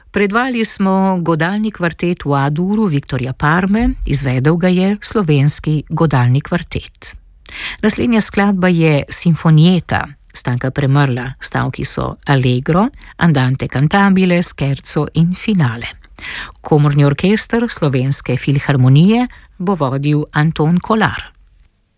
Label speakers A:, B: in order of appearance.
A: Predvajali smo godalni kvartet v A-duru Viktorja Parme, izvedel ga je Slovenski godalni kvartet. Naslednja skladba je Sinfonietta Stanka Premrla, stavki so Allegro, Andante cantabile, Scherzo in finale. Komorni orkester Slovenske filharmonije bo vodil Anton Kolar.